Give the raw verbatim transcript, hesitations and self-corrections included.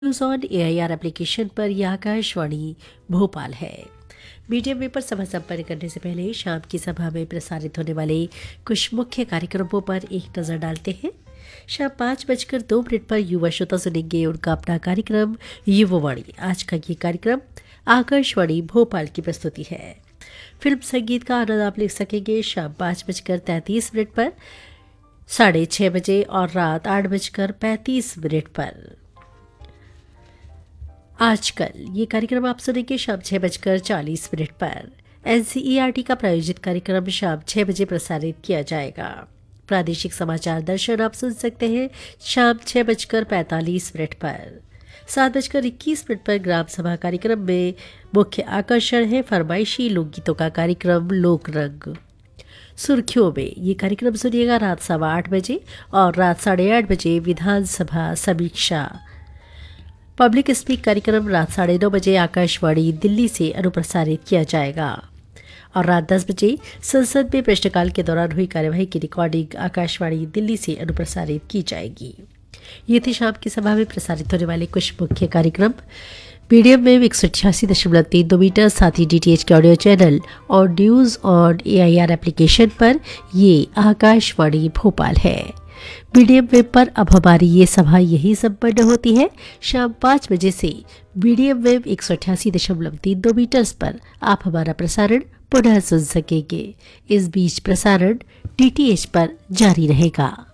News on AIR application पर यह आकाशवाणी भोपाल है। मीडियम वेव पर सभा संपन्न करने से पहले शाम की सभा में प्रसारित होने वाले कुछ मुख्य कार्यक्रमों पर एक नजर डालते हैं। शाम पाँच बजकर दो मिनट पर युवा श्रोता सुनेंगे उनका अपना कार्यक्रम युवावाणी। आज का ये कार्यक्रम आकाशवाणी भोपाल की प्रस्तुति है। फिल्म संगीत का आनंद आप ले सकेंगे शाम पाँच बजकर तैंतीस मिनट पर, साढ़े छः बजे और रात आठ बजकर पैंतीस मिनट पर। आजकल ये कार्यक्रम आप सुनेंगे शाम छः बजकर चालीस मिनट पर। एनसीईआरटी का प्रायोजित कार्यक्रम शाम छः बजे प्रसारित किया जाएगा। प्रादेशिक समाचार दर्शन आप सुन सकते हैं शाम छः बजकर पैंतालीस मिनट पर। सात बजकर इक्कीस मिनट पर ग्राम सभा कार्यक्रम में मुख्य आकर्षण है फरमाइशी लोकगीतों का कार्यक्रम लोक रंग। सुर्खियों में ये कार्यक्रम सुनिएगा रात सवा आठ बजे और रात साढ़े आठ बजे विधानसभा समीक्षा। पब्लिक स्पीक कार्यक्रम रात साढ़े नौ बजे आकाशवाणी दिल्ली से अनुप्रसारित किया जाएगा और रात दस बजे संसद में प्रश्नकाल के दौरान हुई कार्यवाही की रिकॉर्डिंग आकाशवाणी दिल्ली से अनुप्रसारित की जाएगी। ये थे शाम की सभा में प्रसारित होने वाले कुछ मुख्य कार्यक्रम। मीडियम वेव एक सौ छियासी दशमलव तीन दो मीटर, साथ ही डीटीएच के ऑडियो चैनल और न्यूज ऑन एआईआर एप्लीकेशन पर ये आकाशवाणी भोपाल है। मीडियम वेव पर अब हमारी ये सभा यही संपन्न होती है। शाम पाँच बजे से मीडियम वेव एक सौ अठासी दशमलव तीन दो मीटर्स पर आप हमारा प्रसारण पुनः सुन सकेंगे। इस बीच प्रसारण डीटीएच पर जारी रहेगा।